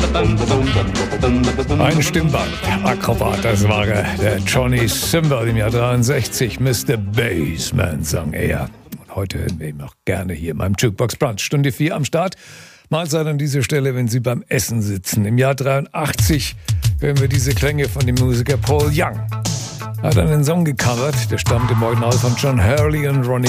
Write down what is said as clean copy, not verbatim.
Ein Stimmband, Akrobat, das war er, der Johnny Cymbal im Jahr 63. Mr. Bassman sang er. Und heute hören wir ihn noch gerne hier in meinem Jukebox Brunch. Stunde 4 am Start. Mahlzeit an dieser Stelle, wenn Sie beim Essen sitzen. Im Jahr 83 hören wir diese Klänge von dem Musiker Paul Young. Er hat einen Song gecovert, der stammt im Original von John Hurley und Ronnie